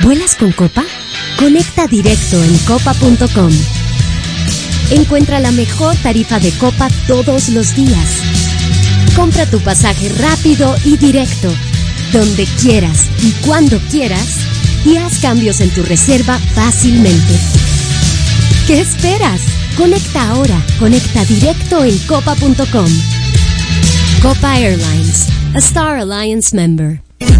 ¿Vuelas con Copa? Conecta directo en copa.com. Encuentra la mejor tarifa de Copa todos los días. Compra tu pasaje rápido y directo, donde quieras y cuando quieras, y haz cambios en tu reserva fácilmente. ¿Qué esperas? Conecta ahora. Conecta directo en copa.com. Copa Airlines, a Star Alliance member.